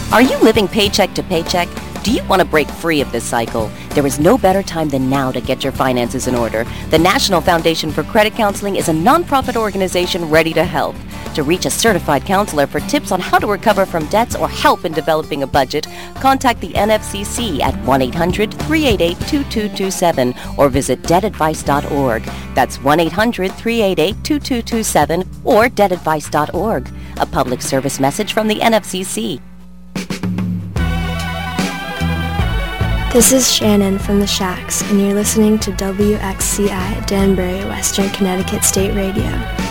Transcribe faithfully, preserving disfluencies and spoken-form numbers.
Are you living paycheck to paycheck? Do you want to break free of this cycle? There is no better time than now to get your finances in order. The National Foundation for Credit Counseling is a nonprofit organization ready to help. To reach a certified counselor for tips on how to recover from debts or help in developing a budget, contact the N F C C at one eight hundred, three eight eight, two two two seven or visit debt advice dot org. That's one eight hundred, three eight eight, two two two seven or debt advice dot org. A public service message from the N F C C. This is Shannon from the Shacks, and you're listening to W X C I Danbury, Western Connecticut State Radio.